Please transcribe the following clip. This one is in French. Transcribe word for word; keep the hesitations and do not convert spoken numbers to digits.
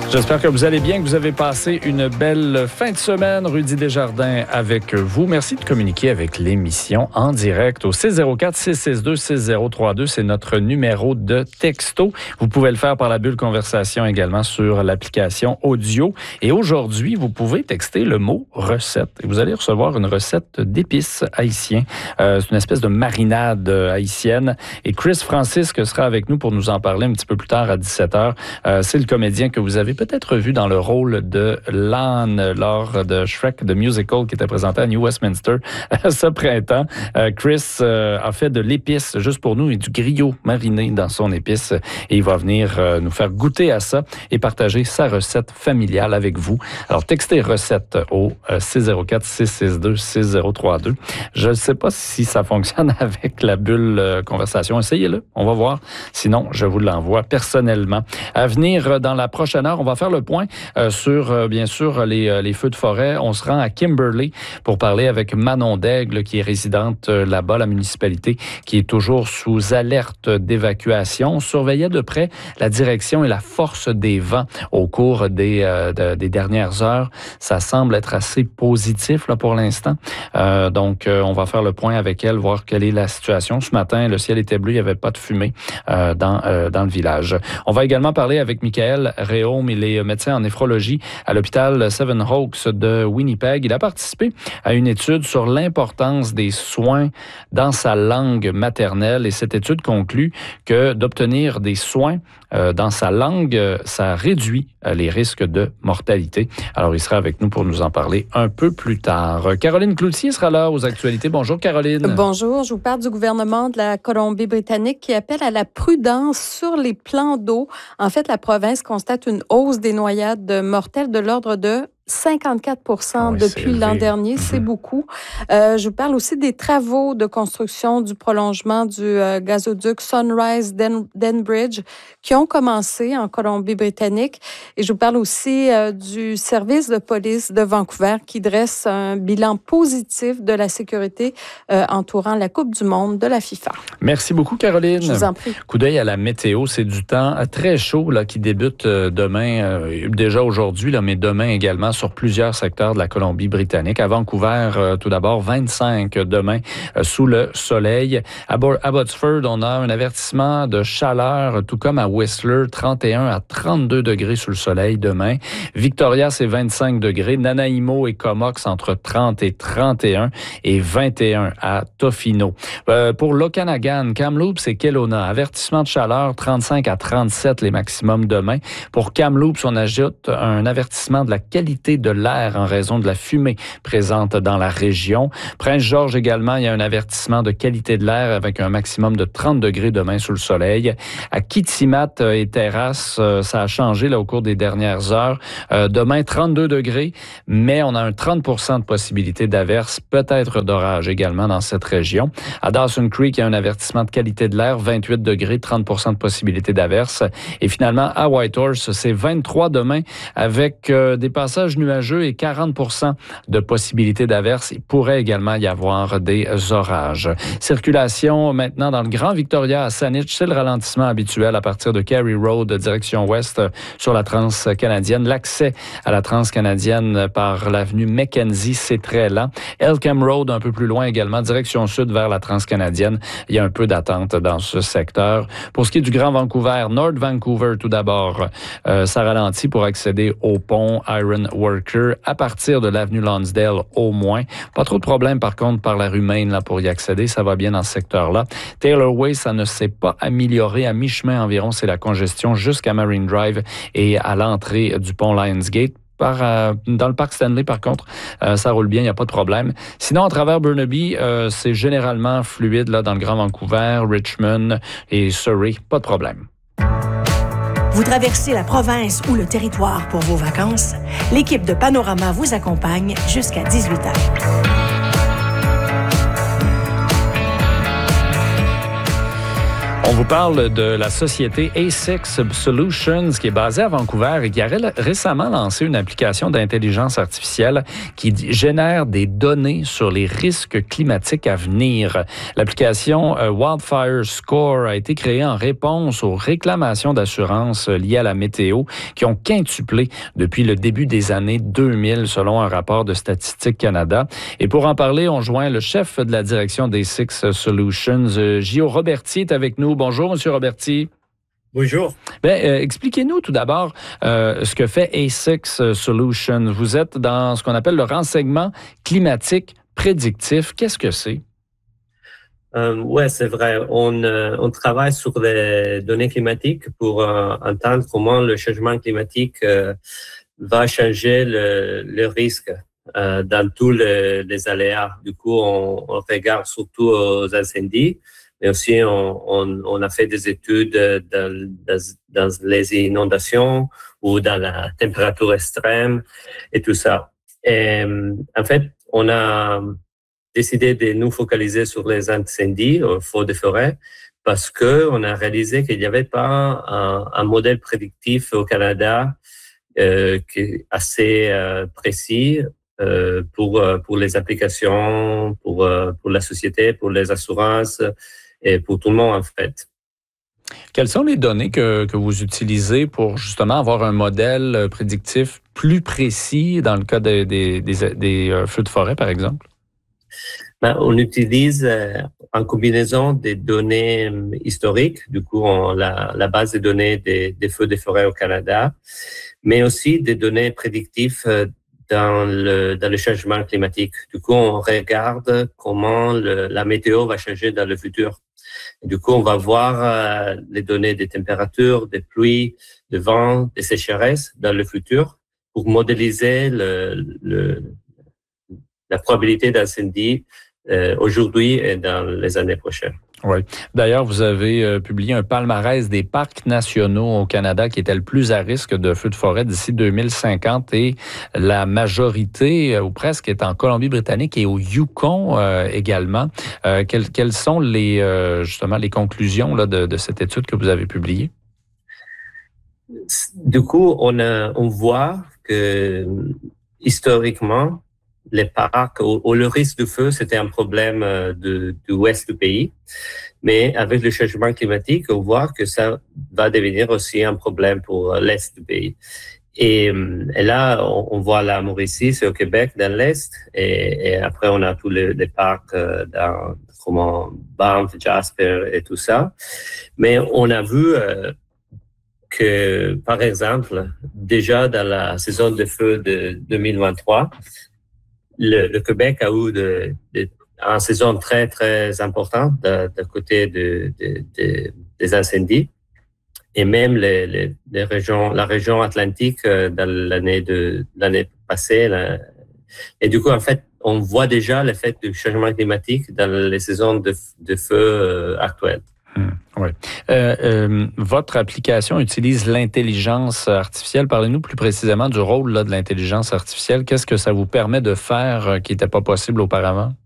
J'espère que vous allez bien, que vous avez passé une belle fin de semaine. Rudy Desjardins avec vous. Merci de communiquer avec l'émission en direct au six zéro quatre, six six deux, six zéro trois deux. C'est notre numéro de texto. Vous pouvez le faire par la bulle conversation également sur l'application audio. Et aujourd'hui, vous pouvez texter le mot recette. Et vous allez recevoir une recette d'épices haïtiens. Euh, c'est une espèce de marinade haïtienne. Et Chris Francisque sera avec nous pour nous en parler un petit peu plus tard à dix-sept heures. Euh, c'est le comédien que vous avez peut-être vu dans le rôle de Lan lors de Shrek, The Musical, qui était présenté à New Westminster ce printemps. Euh, Chris euh, a fait de l'épice juste pour nous et du griot mariné dans son épice. Et il va venir euh, nous faire goûter à ça et partager sa recette familiale avec vous. Alors, textez recette au euh, six zéro quatre, six six deux, six zéro trois deux. Je ne sais pas si ça fonctionne avec la bulle euh, conversation. Essayez-le, on va voir. Sinon, je vous l'envoie personnellement. À venir dans la prochaine heure, on va faire le point euh, sur, euh, bien sûr, les, euh, les feux de forêt. On se rend à Kimberley pour parler avec Manon Daigle, qui est résidente euh, là-bas, la municipalité, qui est toujours sous alerte d'évacuation. On surveillait de près la direction et la force des vents au cours des, euh, de, des dernières heures. Ça semble être assez positif là, pour l'instant. Euh, donc, euh, on va faire le point avec elle, voir quelle est la situation. Ce matin, le ciel était bleu, il n'y avait pas de fumée euh, dans, euh, dans le village. On va également parler avec Michael Réaume. Il est médecin en néphrologie à l'hôpital Seven Oaks de Winnipeg. Il a participé à une étude sur l'importance des soins dans sa langue maternelle et cette étude conclut que d'obtenir des soins euh, dans sa langue, ça réduit euh, les risques de mortalité. Alors, il sera avec nous pour nous en parler un peu plus tard. Caroline Cloutier sera là aux actualités. Bonjour, Caroline. Bonjour. Je vous parle du gouvernement de la Colombie-Britannique qui appelle à la prudence sur les plans d'eau. En fait, la province constate une hausse des noyades mortelles de l'ordre de cinquante-quatre pour cent oui, depuis l'an dernier, mm-hmm. c'est beaucoup. Euh, je vous parle aussi des travaux de construction du prolongement du euh, gazoduc Sunrise Den- Denbridge qui ont commencé en Colombie-Britannique. Et je vous parle aussi euh, du service de police de Vancouver qui dresse un bilan positif de la sécurité euh, entourant la Coupe du monde de la FIFA. Merci beaucoup, Caroline. Je vous en prie. Coup d'œil à la météo, c'est du temps très chaud là, qui débute euh, demain, euh, déjà aujourd'hui, là, mais demain également sur plusieurs secteurs de la Colombie-Britannique. À Vancouver, euh, tout d'abord, vingt-cinq demain euh, sous le soleil. À Abbotsford, on a un avertissement de chaleur, tout comme à Whistler, trente et un à trente-deux degrés sous le soleil demain. Victoria, c'est vingt-cinq degrés. Nanaimo et Comox, entre trente et trente et un et vingt et un à Tofino. Euh, pour l'Okanagan, Kamloops et Kelowna, avertissement de chaleur, trente-cinq à trente-sept les maximums demain. Pour Kamloops, on ajoute un avertissement de la qualité de l'air en raison de la fumée présente dans la région. Prince-Georges également, il y a un avertissement de qualité de l'air avec un maximum de trente degrés demain sous le soleil. À Kitimat et Terrasse, ça a changé là, au cours des dernières heures. Euh, demain, trente-deux degrés, mais on a un trente pour cent de possibilité d'averse, peut-être d'orage également dans cette région. À Dawson Creek, il y a un avertissement de qualité de l'air, vingt-huit degrés, trente pour cent de possibilité d'averse. Et finalement, à Whitehorse, c'est vingt-trois demain avec euh, des passages nuageux et quarante pour cent de possibilités d'averse. Il pourrait également y avoir des orages. Circulation maintenant dans le Grand Victoria à Saanich, c'est le ralentissement habituel à partir de Carey Road, direction ouest sur la transcanadienne. L'accès à la transcanadienne par l'avenue Mackenzie, c'est très lent. Elkham Road, un peu plus loin également, direction sud vers la transcanadienne. Il y a un peu d'attente dans ce secteur. Pour ce qui est du Grand Vancouver, North Vancouver tout d'abord, euh, ça ralentit pour accéder au pont Iron Worker à partir de l'avenue Lonsdale au moins. Pas trop de problèmes par contre par la rue Main là, pour y accéder. Ça va bien dans ce secteur-là. Taylor Way, ça ne s'est pas amélioré. À mi-chemin environ, c'est la congestion jusqu'à Marine Drive et à l'entrée du pont Lionsgate. Par, euh, dans le parc Stanley, par contre, euh, ça roule bien, il n'y a pas de problème. Sinon, à travers Burnaby, euh, c'est généralement fluide là, dans le Grand Vancouver, Richmond et Surrey. Pas de problème. Vous traversez la province ou le territoire pour vos vacances? L'équipe de Panorama vous accompagne jusqu'à dix-huit heures. On vous parle de la société A six Solutions qui est basée à Vancouver et qui a ré- récemment lancé une application d'intelligence artificielle qui génère des données sur les risques climatiques à venir. L'application euh, Wildfire Score a été créée en réponse aux réclamations d'assurance liées à la météo qui ont quintuplé depuis le début des années deux mille selon un rapport de Statistique Canada. Et pour en parler, on joint le chef de la direction d'A six Solutions, euh, Gio Roberti, est avec nous. Bonjour, M. Roberti. Bonjour. Bien, euh, expliquez-nous tout d'abord euh, ce que fait A six Solutions. Vous êtes dans ce qu'on appelle le renseignement climatique prédictif. Qu'est-ce que c'est? Euh, oui, c'est vrai. On, euh, on travaille sur les données climatiques pour euh, entendre comment le changement climatique euh, va changer le, le risque euh, dans tous les, les aléas. Du coup, on, on regarde surtout aux incendies, mais aussi on, on, on a fait des études dans, dans, dans les inondations ou dans la température extrême et tout ça. Et en fait, on a décidé de nous focaliser sur les incendies, au feu de forêt, parce que on a réalisé qu'il n'y avait pas un, un modèle prédictif au Canada euh, qui est assez euh, précis euh, pour pour les applications, pour pour la société, pour les assurances et pour tout le monde en fait. Quelles sont les données que, que vous utilisez pour justement avoir un modèle prédictif plus précis dans le cas des, des, des, des euh, feux de forêt, par exemple? Ben, on utilise euh, en combinaison des données euh, historiques, du coup on, la, la base de données des, des feux de forêt au Canada, mais aussi des données prédictives euh, dans le, dans le changement climatique. Du coup, on regarde comment le, la météo va changer dans le futur. Du coup, on va voir euh, les données des températures, des pluies, des vents, des sécheresses dans le futur pour modéliser le, le, la probabilité d'incendie euh, aujourd'hui et dans les années prochaines. Oui. D'ailleurs, vous avez euh, publié un palmarès des parcs nationaux au Canada qui était le plus à risque de feux de forêt d'ici deux mille cinquante et la majorité, euh, ou presque, est en Colombie-Britannique et au Yukon euh, également. Euh, quelles, quelles sont les, euh, justement les conclusions là, de, de cette étude que vous avez publiée? Du coup, on, a, on voit que historiquement, les parcs où, où le risque de feu, c'était un problème de, de l'ouest du pays. Mais avec le changement climatique, on voit que ça va devenir aussi un problème pour l'est du pays. Et, et là, on, on voit la Mauricie, c'est au Québec, dans l'est. Et, et après, on a tous les, les parcs dans, comment, Banff, Jasper et tout ça. Mais on a vu euh, que, par exemple, déjà dans la saison de feu de deux mille vingt-trois, Le, le Québec a eu de, de, une saison très, très importante de, de côté de, de, de, des incendies. Et même les, les, les régions, la région atlantique dans l'année, de, l'année passée. Là. Et du coup, en fait, on voit déjà l'effet du changement climatique dans les saisons de, de feu actuelles. Mmh, oui. Euh, euh, votre application utilise l'intelligence artificielle. Parlez-nous plus précisément du rôle là, de l'intelligence artificielle. Qu'est-ce que ça vous permet de faire euh, qui n'était pas possible auparavant?